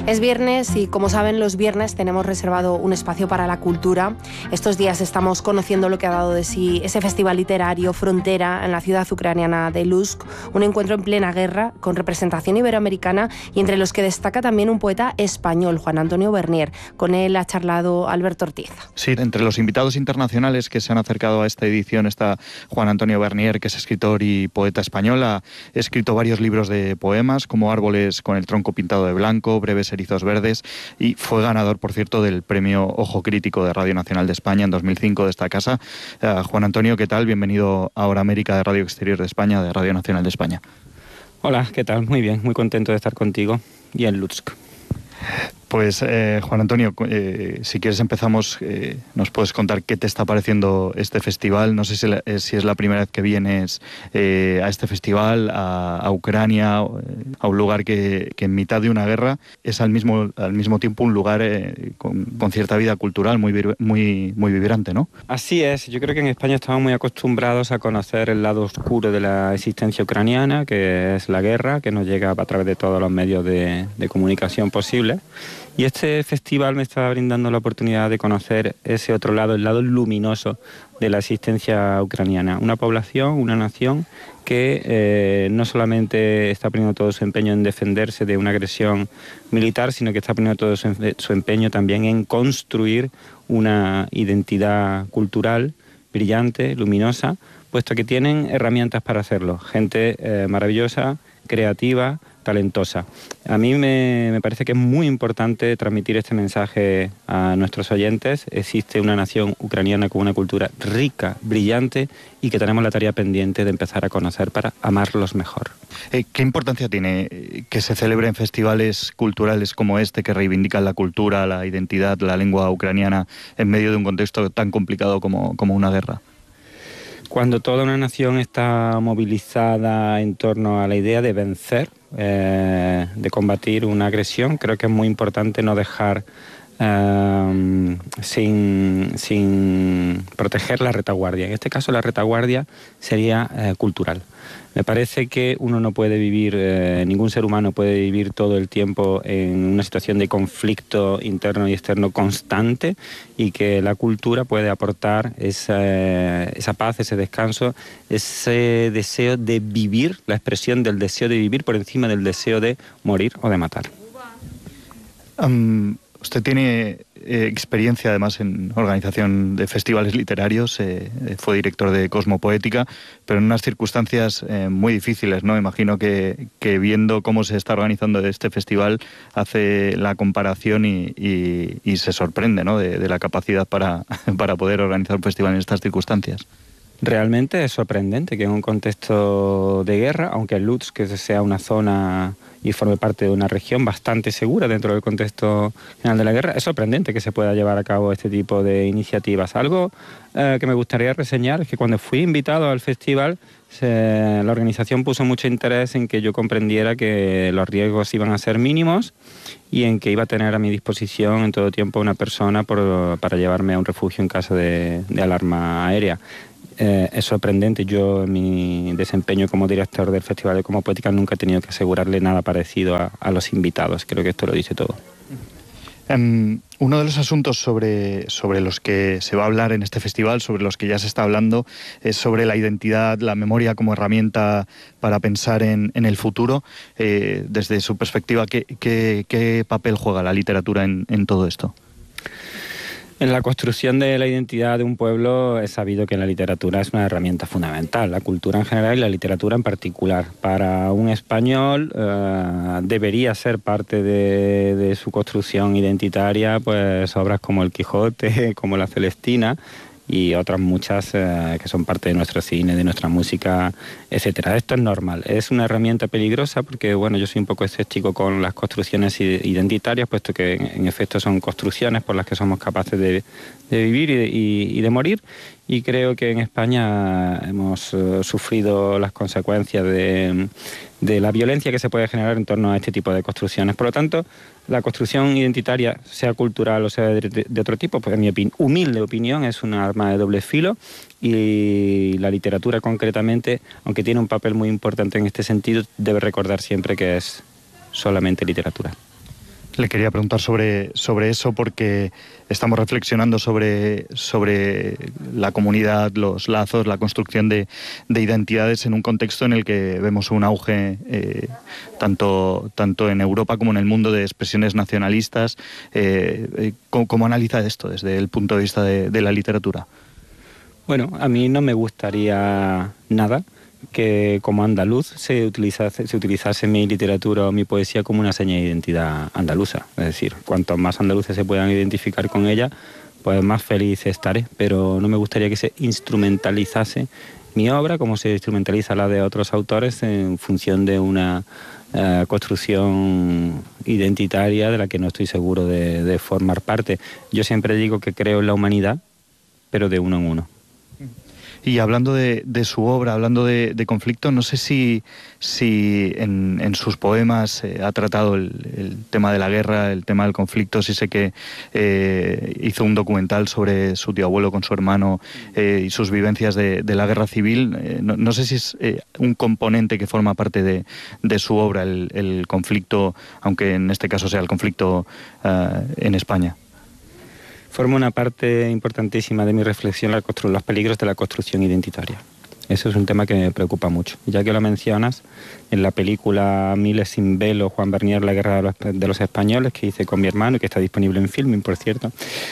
Es viernes y, como saben, los viernes tenemos reservado un espacio para la cultura. Estos días estamos conociendo lo que ha dado de sí ese festival literario Frontera en la ciudad ucraniana de Lutsk, un encuentro en plena guerra con representación iberoamericana y entre los que destaca también un poeta español, Juan Antonio Bernier. Con él ha charlado Alberto Ortiz. Sí, entre los invitados internacionales que se han acercado a esta edición está Juan Antonio Bernier, que es escritor y poeta español. Ha escrito varios libros de poemas, como Árboles con el tronco pintado de blanco, Breves erizos verdes, y fue ganador, por cierto, del premio Ojo Crítico de Radio Nacional de España en 2005 de esta casa. Juan Antonio, ¿qué tal? Bienvenido a Hora América de Radio Exterior de España, de Radio Nacional de España. Hola, ¿qué tal? Muy bien, muy contento de estar contigo y en Lutsk. Pues Juan Antonio, si quieres empezamos, nos puedes contar qué te está pareciendo este festival. No sé si es la primera vez que vienes a este festival, a Ucrania, a un lugar que en mitad de una guerra es al mismo tiempo un lugar con cierta vida cultural muy vibrante, ¿no? Así es, yo creo que en España estamos muy acostumbrados a conocer el lado oscuro de la existencia ucraniana, que es la guerra, que nos llega a través de todos los medios de comunicación posibles. Y este festival me está brindando la oportunidad de conocer ese otro lado, el lado luminoso de la existencia ucraniana. Una población, una nación que no solamente está poniendo todo su empeño en defenderse de una agresión militar, sino que está poniendo todo su empeño también en construir una identidad cultural brillante, luminosa, puesto que tienen herramientas para hacerlo. Gente maravillosa, creativa, talentosa. A mí me parece que es muy importante transmitir este mensaje a nuestros oyentes. Existe una nación ucraniana con una cultura rica, brillante y que tenemos la tarea pendiente de empezar a conocer para amarlos mejor. ¿Qué importancia tiene que se celebren festivales culturales como este que reivindican la cultura, la identidad, la lengua ucraniana en medio de un contexto tan complicado como una guerra? Cuando toda una nación está movilizada en torno a la idea de vencer, de combatir una agresión, creo que es muy importante no dejar sin proteger la retaguardia. En este caso la retaguardia sería cultural. Me parece que uno no puede vivir, ningún ser humano puede vivir todo el tiempo en una situación de conflicto interno y externo constante, y que la cultura puede aportar esa paz, ese descanso, ese deseo de vivir, la expresión del deseo de vivir por encima del deseo de morir o de matar. Usted tiene experiencia además en organización de festivales literarios, fue director de Cosmopoética, pero en unas circunstancias muy difíciles, ¿no? Imagino que viendo cómo se está organizando este festival hace la comparación y se sorprende, ¿no? de la capacidad para poder organizar un festival en estas circunstancias. Realmente es sorprendente que en un contexto de guerra, aunque Lutsk sea una zona y forme parte de una región bastante segura dentro del contexto general de la guerra, es sorprendente que se pueda llevar a cabo este tipo de iniciativas. Algo que me gustaría reseñar es que cuando fui invitado al festival, la organización puso mucho interés en que yo comprendiera que los riesgos iban a ser mínimos y en que iba a tener a mi disposición en todo tiempo una persona para llevarme a un refugio en caso de alarma aérea. Es sorprendente. Yo en mi desempeño como director del Festival de Cosmopoética nunca he tenido que asegurarle nada parecido a los invitados. Creo que esto lo dice todo. Uno de los asuntos sobre los que se va a hablar en este festival, sobre los que ya se está hablando, es sobre la identidad, la memoria como herramienta para pensar en el futuro. Desde su perspectiva, ¿qué papel juega la literatura en todo esto? En la construcción de la identidad de un pueblo es sabido que la literatura es una herramienta fundamental, la cultura en general y la literatura en particular. Para un español debería ser parte de su construcción identitaria, pues obras como El Quijote, como La Celestina y otras muchas que son parte de nuestro cine, de nuestra música, etcétera. Esto es normal. Es una herramienta peligrosa porque, bueno, yo soy un poco escéptico con las construcciones identitarias, puesto que en efecto son construcciones por las que somos capaces de vivir y de morir. Y creo que en España hemos sufrido las consecuencias de la violencia que se puede generar en torno a este tipo de construcciones. Por lo tanto, la construcción identitaria, sea cultural o sea de otro tipo, pues en mi humilde opinión es un arma de doble filo, y la literatura concretamente, aunque tiene un papel muy importante en este sentido, debe recordar siempre que es solamente literatura. Le quería preguntar sobre eso porque estamos reflexionando sobre la comunidad, los lazos, la construcción de identidades en un contexto en el que vemos un auge tanto en Europa como en el mundo de expresiones nacionalistas. ¿Cómo analiza esto desde el punto de vista de la literatura? Bueno, a mí no me gustaría nada que como andaluz se utilizase mi literatura o mi poesía como una seña de identidad andaluza. Es decir, cuantos más andaluces se puedan identificar con ella, pues más feliz estaré. Pero no me gustaría que se instrumentalizase mi obra como se instrumentaliza la de otros autores en función de una construcción identitaria de la que no estoy seguro de formar parte. Yo siempre digo que creo en la humanidad, pero de uno en uno. Y hablando de su obra, hablando de conflicto, no sé si en sus poemas ha tratado el tema de la guerra, el tema del conflicto. Sí sé que hizo un documental sobre su tío abuelo con su hermano y sus vivencias de la guerra civil. No sé si es un componente que forma parte de su obra, el conflicto, aunque en este caso sea el conflicto en España. Forma una parte importantísima de mi reflexión los peligros de la construcción identitaria. Eso es un tema que me preocupa mucho. Ya que lo mencionas, en la película Miles sin velo, Juan Bernier, La guerra de los españoles, que hice con mi hermano y que está disponible en Filmin, por cierto,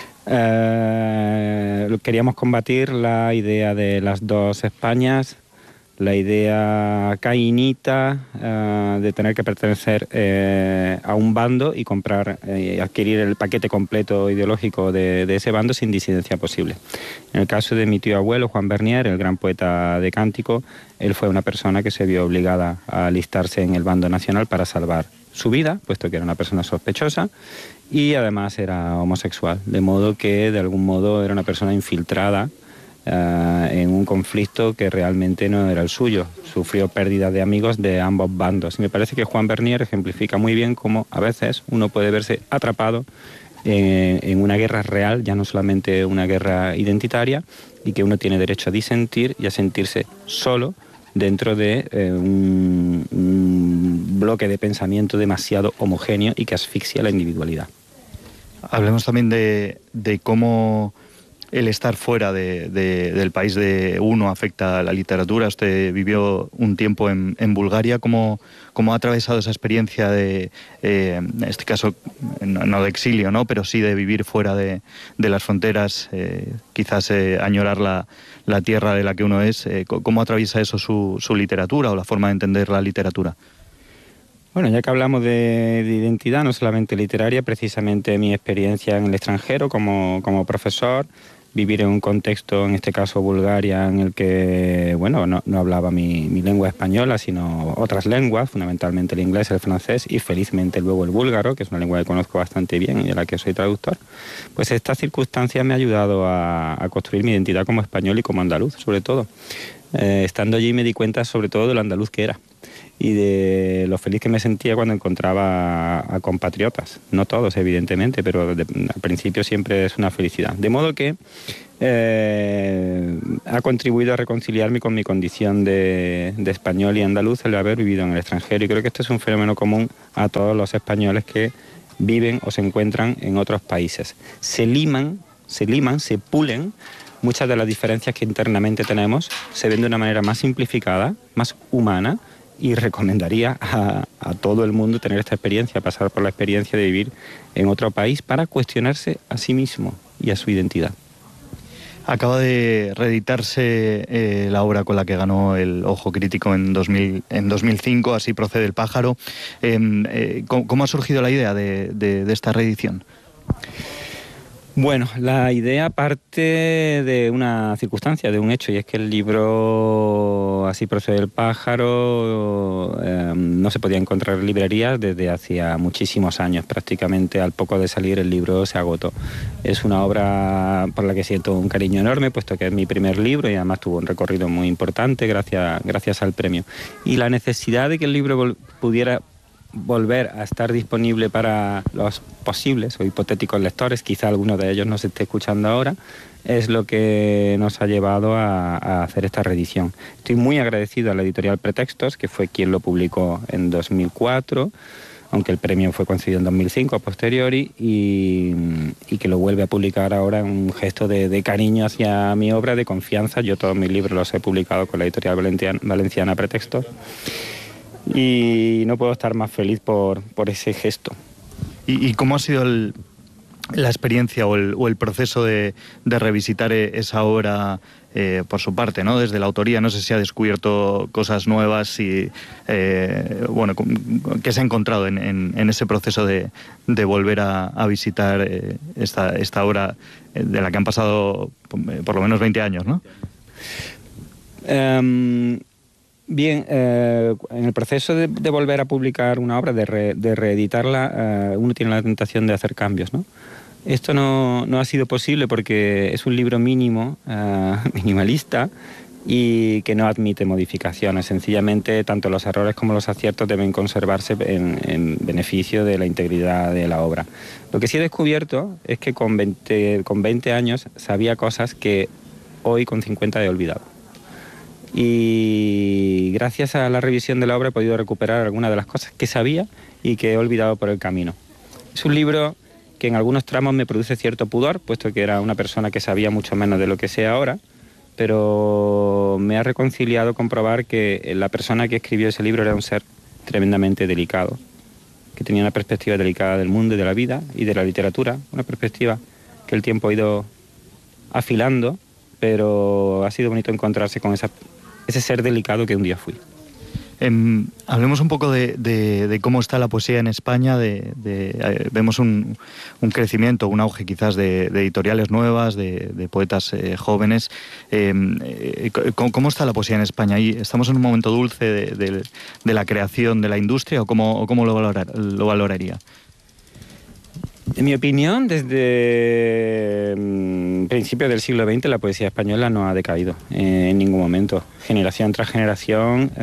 queríamos combatir la idea de las dos Españas, la idea cainita de tener que pertenecer a un bando y adquirir el paquete completo ideológico de ese bando sin disidencia posible. En el caso de mi tío abuelo, Juan Bernier, el gran poeta de cántico, él fue una persona que se vio obligada a alistarse en el bando nacional para salvar su vida, puesto que era una persona sospechosa y además era homosexual, de modo que de algún modo era una persona infiltrada en un conflicto que realmente no era el suyo. Sufrió pérdida de amigos de ambos bandos. Y me parece que Juan Bernier ejemplifica muy bien cómo a veces uno puede verse atrapado en una guerra real, ya no solamente una guerra identitaria, y que uno tiene derecho a disentir y a sentirse solo dentro de un bloque de pensamiento demasiado homogéneo y que asfixia la individualidad. Hablemos también de cómo el estar fuera del país de uno afecta a la literatura. Usted vivió un tiempo en Bulgaria. ¿Cómo ha atravesado esa experiencia en este caso, no de exilio, ¿no?, pero sí de vivir fuera de las fronteras, quizás añorar la tierra de la que uno es? ¿Cómo atraviesa eso su literatura o la forma de entender la literatura? Bueno, ya que hablamos de identidad, no solamente literaria, precisamente mi experiencia en el extranjero como profesor, vivir en un contexto, en este caso Bulgaria, en el que no hablaba mi lengua española, sino otras lenguas, fundamentalmente el inglés, el francés y felizmente luego el búlgaro, que es una lengua que conozco bastante bien y de la que soy traductor. Pues esta circunstancia me ha ayudado a construir mi identidad como español y como andaluz, sobre todo. Estando allí me di cuenta sobre todo de lo andaluz que era y de lo feliz que me sentía cuando encontraba a compatriotas. No todos, evidentemente, pero al principio siempre es una felicidad. De modo que ha contribuido a reconciliarme con mi condición de español y andaluz el haber vivido en el extranjero. Y creo que esto es un fenómeno común a todos los españoles que viven o se encuentran en otros países. Se pulen muchas de las diferencias que internamente tenemos, se ven de una manera más simplificada, más humana, y recomendaría a todo el mundo tener esta experiencia, pasar por la experiencia de vivir en otro país para cuestionarse a sí mismo y a su identidad. Acaba de reeditarse la obra con la que ganó el Ojo Crítico en 2005, Así procede el pájaro. ¿Cómo ha surgido la idea de esta reedición? Bueno, la idea parte de una circunstancia, de un hecho, y es que el libro Así procede el pájaro no se podía encontrar en librerías desde hacía muchísimos años. Prácticamente al poco de salir el libro se agotó. Es una obra por la que siento un cariño enorme, puesto que es mi primer libro y además tuvo un recorrido muy importante gracias al premio. Y la necesidad de que el libro pudiera volver a estar disponible para los posibles o hipotéticos lectores, quizá alguno de ellos nos esté escuchando ahora, es lo que nos ha llevado a hacer esta reedición. Estoy muy agradecido a la editorial Pretextos, que fue quien lo publicó en 2004, aunque el premio fue concedido en 2005 a posteriori, y que lo vuelve a publicar ahora en un gesto de cariño hacia mi obra, de confianza. Yo todos mis libros los he publicado con la editorial valenciana Pretexto, y no puedo estar más feliz por ese gesto. ¿Y cómo ha sido la experiencia o el proceso de revisitar esa obra por su parte, ¿no? Desde la autoría, no sé si ha descubierto cosas nuevas y bueno, ¿qué se ha encontrado en ese proceso de volver a visitar esta obra de la que han pasado por lo menos 20 años, ¿no? Bien, en el proceso de volver a publicar una obra, de reeditarla, uno tiene la tentación de hacer cambios, ¿no? Esto no ha sido posible porque es un libro mínimo, minimalista, y que no admite modificaciones. Sencillamente, tanto los errores como los aciertos deben conservarse en beneficio de la integridad de la obra. Lo que sí he descubierto es que con 20 años sabía cosas que hoy con 50 he olvidado. Y gracias a la revisión de la obra he podido recuperar algunas de las cosas que sabía y que he olvidado por el camino. Es un libro que en algunos tramos me produce cierto pudor, puesto que era una persona que sabía mucho menos de lo que sé ahora, pero me ha reconciliado comprobar que la persona que escribió ese libro era un ser tremendamente delicado, que tenía una perspectiva delicada del mundo y de la vida y de la literatura, una perspectiva que el tiempo ha ido afilando, pero ha sido bonito encontrarse con ese ser delicado que un día fui. Hablemos un poco de cómo está la poesía en España. Vemos un crecimiento, un auge quizás de editoriales nuevas, de poetas jóvenes. ¿Cómo está la poesía en España? ¿Estamos en un momento dulce de la creación de la industria o cómo lo valoraría? En mi opinión, desde principios del siglo XX la poesía española no ha decaído en ningún momento. Generación tras generación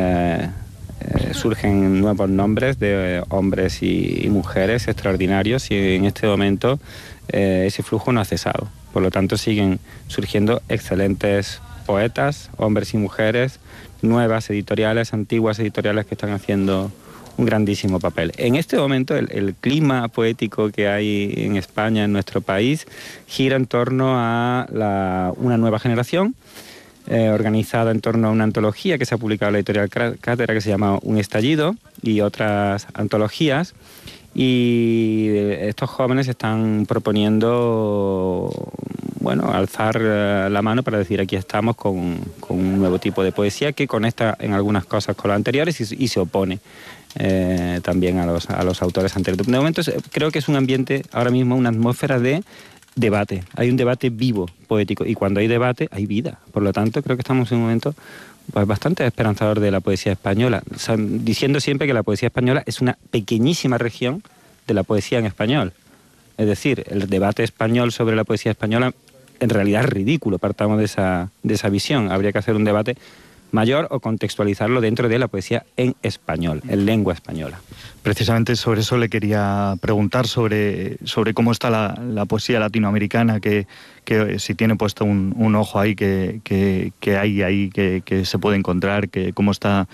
surgen nuevos nombres de hombres y mujeres extraordinarios, y en este momento ese flujo no ha cesado. Por lo tanto, siguen surgiendo excelentes poetas, hombres y mujeres, nuevas editoriales, antiguas editoriales que están haciendo un grandísimo papel. En este momento el clima poético que hay en España, en nuestro país, gira en torno a una nueva generación, organizada en torno a una antología que se ha publicado en la editorial Cátedra, que se llama Un estallido, y otras antologías. Y estos jóvenes están proponiendo, bueno, alzar la mano para decir: aquí estamos con un nuevo tipo de poesía que conecta en algunas cosas con las anteriores y se opone también a los autores anteriores. De momento creo que es un ambiente, ahora mismo, una atmósfera de debate. Hay un debate vivo, poético, y cuando hay debate hay vida. Por lo tanto, creo que estamos en un momento pues bastante esperanzador de la poesía española, diciendo siempre que la poesía española es una pequeñísima región de la poesía en español. Es decir, el debate español sobre la poesía española en realidad es ridículo. Partamos de esa visión. Habría que hacer un debate mayor o contextualizarlo dentro de la poesía en español, en lengua española. Precisamente sobre eso le quería preguntar, sobre cómo está la poesía latinoamericana, que si tiene puesto un ojo ahí, que hay ahí, que se puede encontrar, cómo está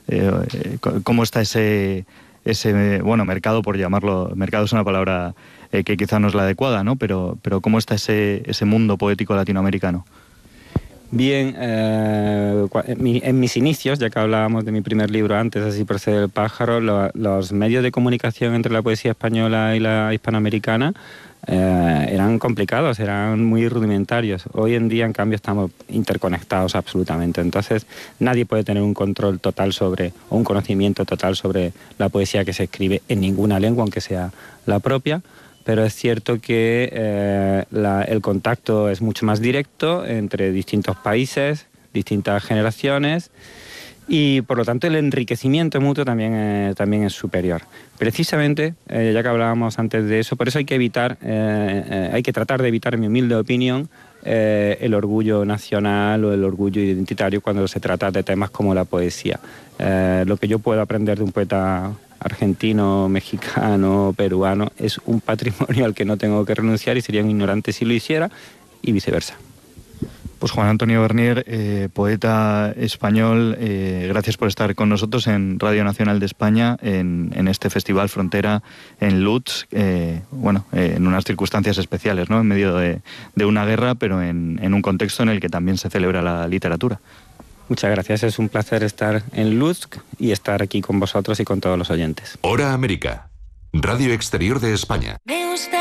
ese bueno, mercado, por llamarlo. Mercado es una palabra que quizá no es la adecuada, ¿no? Pero cómo está ese mundo poético latinoamericano. Bien, en mis inicios, ya que hablábamos de mi primer libro antes, Así procede el pájaro, los medios de comunicación entre la poesía española y la hispanoamericana eran complicados, eran muy rudimentarios. Hoy en día, en cambio, estamos interconectados absolutamente. Entonces, nadie puede tener un control total o un conocimiento total sobre la poesía que se escribe en ninguna lengua, aunque sea la propia. Pero es cierto que el contacto es mucho más directo entre distintos países, distintas generaciones, y por lo tanto el enriquecimiento mutuo también es superior. Precisamente, ya que hablábamos antes de eso, por eso hay que tratar de evitar, en mi humilde opinión, el orgullo nacional o el orgullo identitario cuando se trata de temas como la poesía. Lo que yo puedo aprender de un poeta argentino, mexicano, peruano, es un patrimonio al que no tengo que renunciar, y sería un ignorante si lo hiciera, y viceversa. Pues Juan Antonio Bernier, poeta español, gracias por estar con nosotros en Radio Nacional de España, en este Festival Frontera en Lutsk, en unas circunstancias especiales, ¿no? En medio de una guerra, pero en un contexto en el que también se celebra la literatura. Muchas gracias, es un placer estar en Lutsk y estar aquí con vosotros y con todos los oyentes. Hora América, Radio Exterior de España.